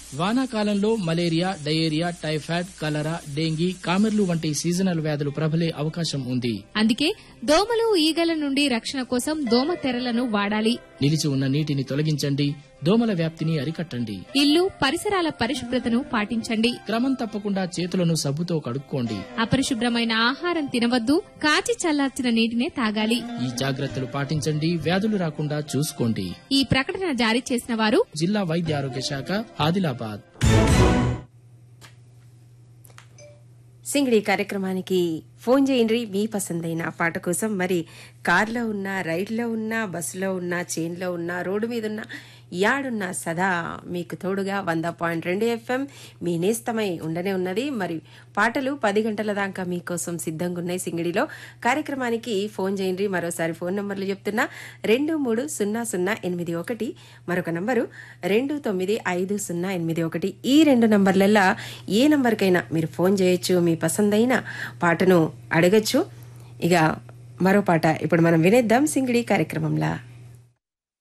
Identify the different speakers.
Speaker 1: వానాకాలంలో malaria, diarrhoea, typhoid, కలరా, dengue, కామెర్లు వంటి సీజనల్ వ్యాధులు ప్రబలే అవకాశం ఉంది.
Speaker 2: అందుకే దోమలు, ఈగల నుండి రక్షణ కోసం దోమ తెరలను వాడాలి.
Speaker 1: నిలిచి ఉన్న నీటిని తొలగించండి. దోమల వ్యాప్తిని అరికట్టండి.
Speaker 2: ఇల్లు, పరిసరాల పరిశుభ్రతను పాటించండి.
Speaker 1: క్రమం తప్పకుండా చేతులను సబ్బుతో కడుక్కోండి.
Speaker 2: అపరిశుభ్రమైన ఆహారం తినవద్దు. కాచి చల్లార్చిన నీటినే తాగాలి.
Speaker 1: ఈ జాగ్రత్తలు పాటించండి. వ్యాధులు రాకుండా చూసుకోండి.
Speaker 2: ఈ ప్రకటన జారీ చేసిన వారు
Speaker 1: జిల్లా వైద్య ఆరోగ్య శాఖ, ఆదిలాబాద్.
Speaker 3: సింగిడి కార్యక్రమానికి ఫోన్ చేయండి మీ పసందైన పాట కోసం. మరి కార్లో ఉన్నా, రైల్లో ఉన్నా, బస్సులో ఉన్నా, చైన్లో ఉన్నా, రోడ్డు మీద ఉన్నా, యాడున్నా సదా మీకు తోడుగా 100.2 FM మీ నేస్తమై ఉండనే ఉన్నది. మరి పాటలు 10 గంటల దాకా మీకోసం సిద్ధంగా ఉన్నాయి. సింగిడిలో కార్యక్రమానికి ఫోన్ చేయండి. మరోసారి ఫోన్ నంబర్లు చెప్తున్నా: 230081, మరొక నంబరు 295081. ఈ 2 నంబర్లల్లా ఏ నంబర్కైనా మీరు ఫోన్ చేయొచ్చు. మీ పసందైన పాటను అడగచ్చు. ఇక మరో పాట ఇప్పుడు మనం వినేద్దాం సింగిడి కార్యక్రమంలా.